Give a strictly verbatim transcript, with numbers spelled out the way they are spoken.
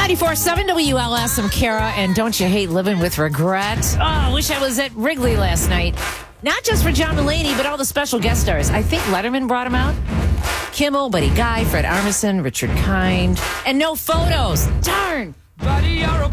ninety-four point seven W L S, I'm Kara, and don't you hate living with regret? Oh, I wish I was at Wrigley last night. Not just for John Mulaney, but all the special guest stars. I think Letterman brought him out. Kimmel, Buddy Guy, Fred Armisen, Richard Kind, and no photos. Darn. Buddy, you're a